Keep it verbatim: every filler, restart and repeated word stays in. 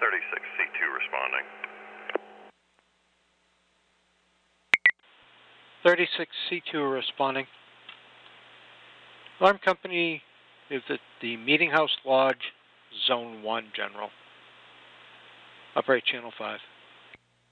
thirty-six C two responding. thirty-six C two responding. Alarm company is at the Meeting House Lodge, Zone one, General. Operate Channel five.